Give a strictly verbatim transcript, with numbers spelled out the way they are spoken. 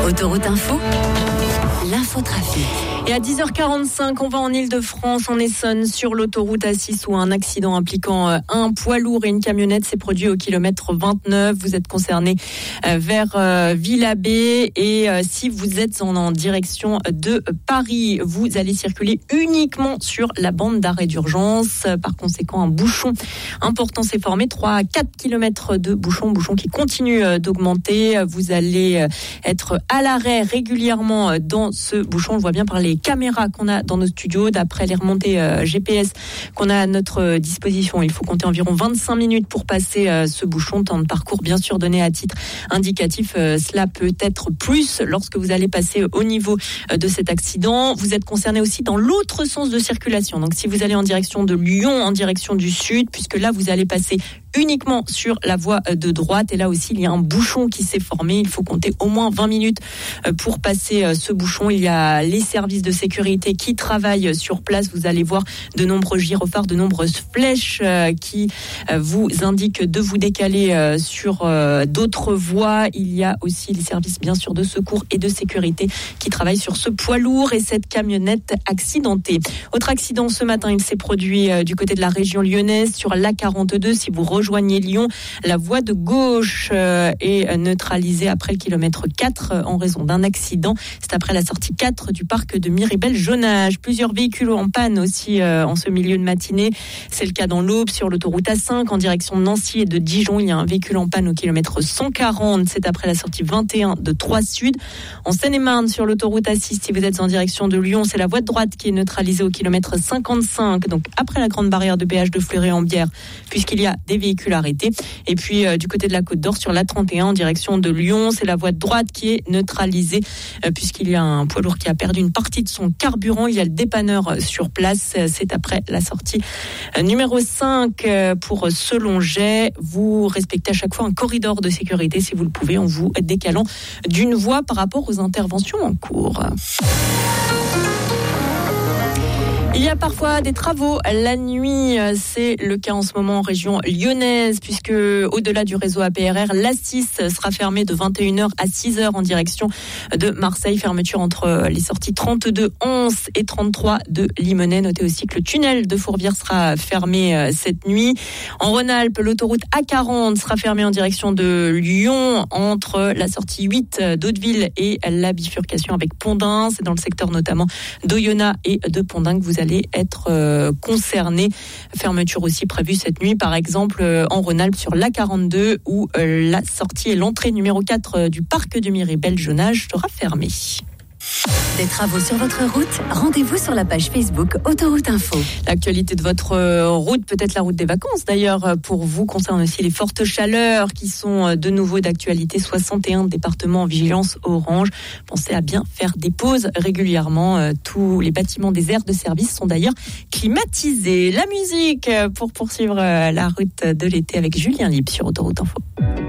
Autoroute Info, l'infotrafic. Et à dix heures quarante-cinq, on va en Île-de-France, en Essonne, sur l'autoroute A six, où un accident impliquant un poids lourd et une camionnette s'est produit au kilomètre vingt-neuf. Vous êtes concerné vers Villabé et si vous êtes en, en direction de Paris, vous allez circuler uniquement sur la bande d'arrêt d'urgence. Par conséquent, un bouchon important s'est formé, trois à quatre kilomètres de bouchon, bouchon qui continue d'augmenter. Vous allez être à l'arrêt régulièrement dans ce bouchon. On le voit bien par les caméras qu'on a dans nos studios. D'après les remontées euh, G P S qu'on a à notre euh, disposition, il faut compter environ vingt-cinq minutes pour passer euh, ce bouchon. Temps de parcours bien sûr donné à titre indicatif. Euh, cela peut être plus lorsque vous allez passer au niveau euh, de cet accident. Vous êtes concerné aussi dans l'autre sens de circulation. Donc si vous allez en direction de Lyon, en direction du sud, puisque là vous allez passer uniquement sur la voie de droite. Et là aussi, il y a un bouchon qui s'est formé. Il faut compter au moins vingt minutes pour passer ce bouchon. Il y a les services de sécurité qui travaillent sur place. Vous allez voir de nombreux gyrophares, de nombreuses flèches qui vous indiquent de vous décaler sur d'autres voies. Il y a aussi les services, bien sûr, de secours et de sécurité qui travaillent sur ce poids lourd et cette camionnette accidentée. Autre accident ce matin, il s'est produit du côté de la région lyonnaise sur l'A quarante-deux. Si vous rejoignez Lyon, la voie de gauche est neutralisée après le kilomètre quatre en raison d'un accident. C'est après la sortie quatre du parc de Miribel-Jonage. Plusieurs véhicules en panne aussi en ce milieu de matinée. C'est le cas dans l'Aube, sur l'autoroute A cinq en direction de Nancy et de Dijon. Il y a un véhicule en panne au kilomètre cent quarante. C'est après la sortie vingt et un de Troyes Sud. En Seine-et-Marne, sur l'autoroute A six, si vous êtes en direction de Lyon, c'est la voie de droite qui est neutralisée au kilomètre cinquante-cinq. Donc après la grande barrière de péage de Fleury-en-Bière, puisqu'il y a des véhicules arrêtés. Et puis euh, du côté de la Côte d'Or, sur l'A trente et un en direction de Lyon, c'est la voie de droite qui est neutralisée euh, puisqu'il y a un poids lourd qui a perdu une partie de son carburant. Il y a le dépanneur euh, sur place. C'est après la sortie euh, numéro cinq euh, pour Selonget. Vous respectez à chaque fois un corridor de sécurité si vous le pouvez, en vous décalant d'une voie par rapport aux interventions en cours. Il y a parfois des travaux la nuit, c'est le cas en ce moment en région lyonnaise, puisque au-delà du réseau A P R R, l'A six sera fermée de vingt et une heures à six heures en direction de Marseille. Fermeture entre les sorties trente-deux onze et trente-trois de Limonest. Notez aussi que le tunnel de Fourvière sera fermé cette nuit. En Rhône-Alpes, l'autoroute A quarante sera fermée en direction de Lyon entre la sortie huit d'Hauteville et la bifurcation avec Pont-d'Ain. C'est dans le secteur notamment d'Oyonnax et de Pont-d'Ain que vous allez être euh, concernés. Fermeture aussi prévue cette nuit, par exemple euh, en Rhône-Alpes sur l'A quarante-deux où euh, la sortie et l'entrée numéro quatre euh, du parc de Miribel-Jonage sera fermée. Des travaux sur votre route, rendez-vous sur la page Facebook Autoroute Info. L'actualité de votre route, peut-être la route des vacances d'ailleurs, pour vous concerne aussi les fortes chaleurs qui sont de nouveau d'actualité. soixante et un départements en vigilance orange. Pensez à bien faire des pauses régulièrement. Tous les bâtiments des aires de service sont d'ailleurs climatisés. La musique pour poursuivre la route de l'été avec Julien Libre sur Autoroute Info.